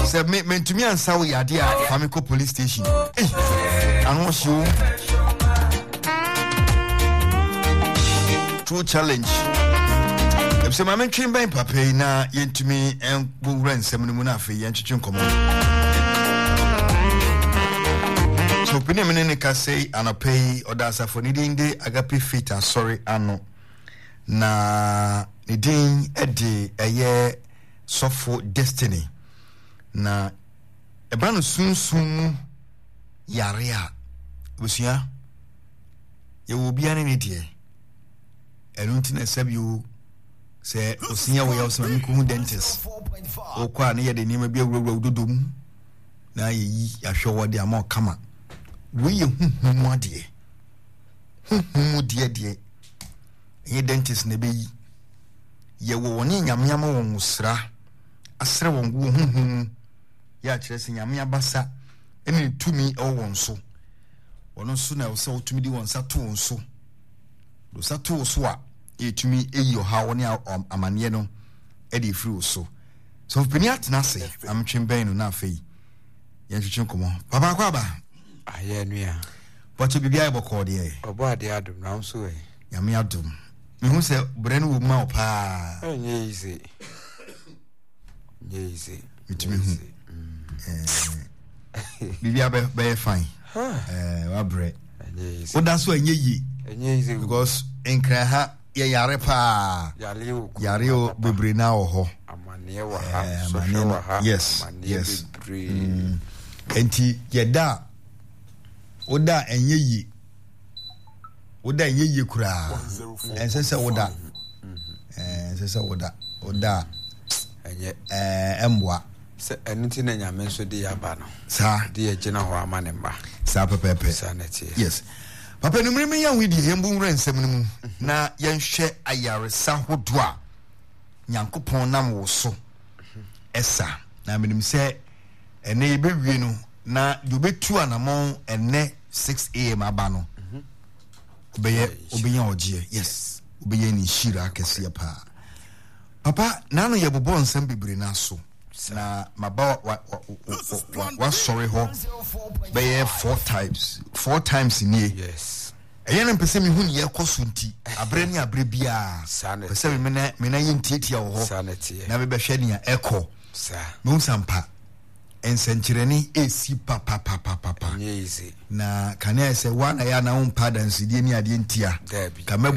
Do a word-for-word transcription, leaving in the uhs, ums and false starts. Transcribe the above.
Say me me to me and saw yade a Famiko police station. Eh. And what you true challenge. If some man train by papa na yentumi en go run seven mu na afi yentwetwe nkomo. So pini menene ka say anapay odasa for nidinde agape fit sorry ano na nidin ede eye sofo destiny na ebano sunsun yare a busua ye wo bia ne ne de enunti na sabiu se osia wo ya so nku dentist o kwa na ye de nima bia wura dodom na ye yi ahwe wo de ama kama we ye huhumu ade huhumu de de ye dentist na be yi ye wo woni nyamnyam wo musra asre wo ngo huhumu ya kire se nyame abasa ene tumi o won so wono so na wo se otumi di won sa to won so do sa to so a e tumi eyi o ha woni amane no e de free so so pini atena se am twemben no na afei ye twetwe komo papa kwa ba aye nua but bibia e boko de obo ade adum na so e nyame adum me hu se bre no wo ma o pa enye ize enye ize mitimi hu eh bibia be be fine eh wa bre enye ize oda so enye yi enye ize because enkra ha ye yare pa yare o yare o bebre na o ho amane wa ha so hwe wa ha yes yes bebre enti yeda oda enye yi oda enye yi kura ensese oda eh ensese oda oda enye eh emboa se enunti na nyame nso de yaba no sa de ye gina ho amane mba sa pepepe sa na tie yes papa numre me yan widi hembu nwra nsem no mu na yenhwe ayaresa hodo a nyankopon nam wo so esa na menim se ene ye bewie no na you betu anamon ene six a m aba no obeye obeye ogie yes obeye ni shira kese pa papa na no ye bobo nsem bebre na so na maba wa wa sorry ho be four times four times in here yes eyen mpese mi hu ne yekoso nti abre ni abre bia pese mi me me na yintietia wo ho na be behwe ne eko sa mo sampa ensenkyereni esi papa papa papa easy na kana ese wa na ya na umpa dansidie ni ade ntia ka